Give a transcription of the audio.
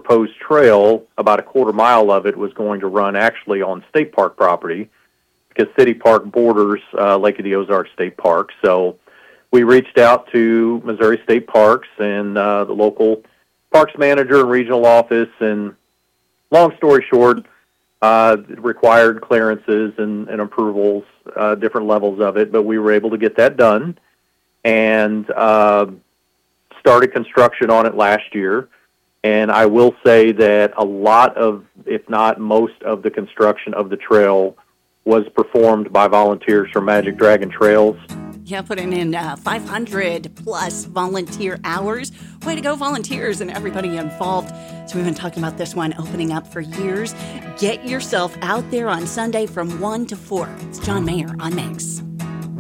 proposed trail, about a quarter mile of it was going to run actually on state park property because City Park borders Lake of the Ozarks State Park. So we reached out to Missouri State Parks and the local parks manager and regional office, and long story short, required clearances and approvals, different levels of it, but we were able to get that done and started construction on it last year. And I will say that a lot of, if not most of the construction of the trail was performed by volunteers from Magic Dragon Trails. Yeah, putting in 500 plus volunteer hours. Way to go, volunteers and everybody involved. So we've been talking about this one opening up for years. Get yourself out there on Sunday from 1 to 4. It's John Mayer on Mix.